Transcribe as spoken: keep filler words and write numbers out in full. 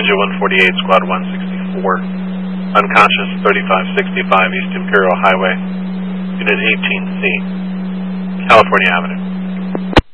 Asia one forty-eight, Squad one sixty-four. Unconscious, thirty-five sixty-five East Imperial Highway. Unit eighteen C, California Avenue.